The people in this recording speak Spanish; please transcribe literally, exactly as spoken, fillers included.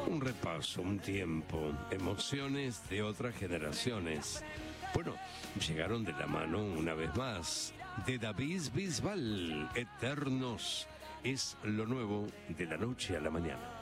Un repaso, un tiempo, emociones de otras generaciones. Bueno, llegaron de la mano una vez más de David Bisbal, Eternos. Es lo nuevo de la noche a la mañana.